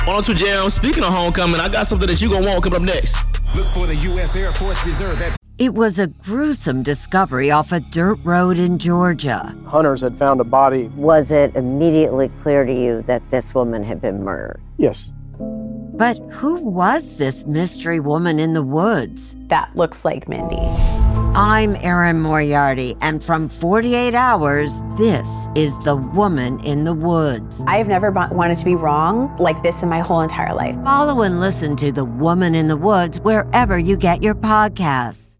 102 Jam, speaking of homecoming, I got something that you gonna want coming up next. Look for the U.S. Air Force Reserve. It was a gruesome discovery off a dirt road in Georgia. Hunters had found a body. Was it immediately clear to you that this woman had been murdered? Yes. But who was this mystery woman in the woods? That looks like Mindy. I'm Erin Moriarty, and from 48 Hours, this is The Woman in the Woods. I've never wanted to be wrong like this in my whole entire life. Follow and listen to The Woman in the Woods wherever you get your podcasts.